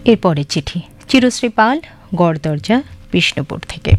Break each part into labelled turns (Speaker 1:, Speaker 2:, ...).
Speaker 1: এরপরের চিঠি চিরশ্রী পাল, গড়দরজা, বিষ্ণুপুর থেকে।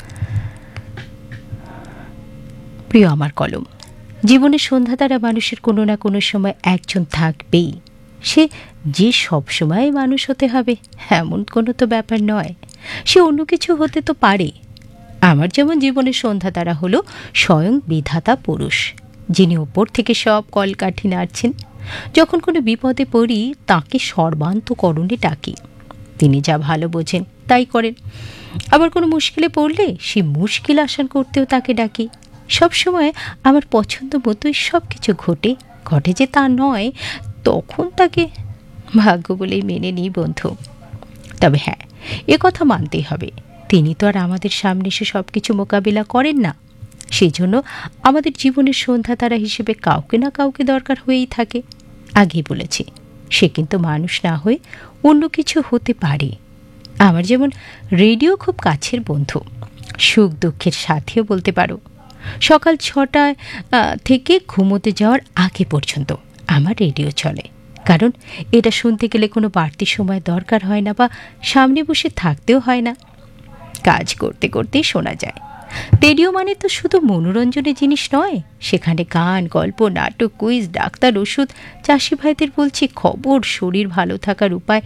Speaker 1: প্রিয় আমার কলম, জীবনের সন্ধ্যা তারা মানুষের কোনো না কোনো সময় একজন থাকবেই। সে যে সব সময় মানুষ হতে হবে এমন কোনো তো ব্যাপার নয়, সে অন্য কিছু হতে তো পারে। আমার যেমন জীবনের সন্ধ্যা তারা হলো স্বয়ং বিধাতা পুরুষ, যিনি ওপর থেকে সব কলকাঠি নাড়ছেন। যখন কোনো বিপদে পড়ি তাকে সর্বান্তকরণে ডাকি, তিনি যা ভালো বোঝেন তাই করেন। আবার কোনো মুশকিলে পড়লে সে মুশকিল আসান করতেও তাকে ডাকি। সবসময় আমার পছন্দ মতোই সব কিছু ঘটে যে তা নয়, তখন তাকে ভাগ্য বলেই মেনে নিই বন্ধু। তবে হ্যাঁ, এ কথা মানতেই হবে, তিনি তো আর আমাদের সামনে এসে সব কিছু মোকাবিলা করেন না। সেই জন্য আমাদের জীবনের সন্ধ্যা তারা হিসেবে কাউকে না কাউকে দরকার হয়েই থাকে। আগেই বলেছি, সে কিন্তু মানুষ না হয়ে অন্য কিছু হতে পারে। আমার যেমন রেডিও খুব কাছের বন্ধু, সুখ দুঃখের সাথীও বলতে পারো। সকাল 6টায় থেকে ঘুমোতে যাওয়ার আগে পর্যন্ত আমার রেডিও চলে, কারণ এটা শুনতে গেলে কোনো বাড়তি সময় দরকার হয় না বা সামনে বসে থাকতেও হয় না, কাজ করতে করতেই শোনা যায়। রেডিও মানে তো শুধু মনোরঞ্জনের জিনিস নয়, সেখানে গান, গল্প, নাটক, কুইজ, ডাক্তার, ওষুধ, চাষি ভাইদের বলছি খবর, শরীর ভালো থাকার উপায়,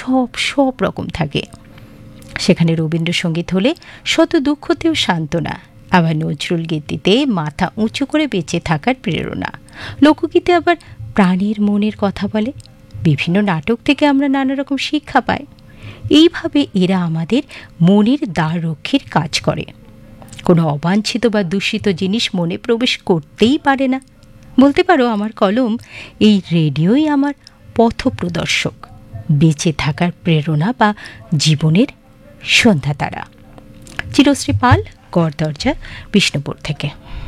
Speaker 1: সব রকম থাকে। সেখানে রবীন্দ্রসঙ্গীত হলে শত দুঃখতেও সান্ত্বনা, আবার নজরুল গীতিতে মাথা উঁচু করে বেঁচে থাকার প্রেরণা, লোকগীতে আবার প্রাণের মনের কথা বলে। বিভিন্ন নাটক থেকে আমরা নানা রকম শিক্ষা পাই। এইভাবে এরা আমাদের মনের দ্বার রক্ষীর কাজ করে। কোনো অবাঞ্ছিত বা দূষিত জিনিস মনে প্রবেশ করতেই পারে না। বলতে পারো আমার কলম এই রেডিওই আমার পথপ্রদর্শক, বেঁচে থাকার প্রেরণা বা জীবনের সন্ধ্যা তারা। চিরশ্রী পাল, গড়দরজা, বিষ্ণুপুর থেকে।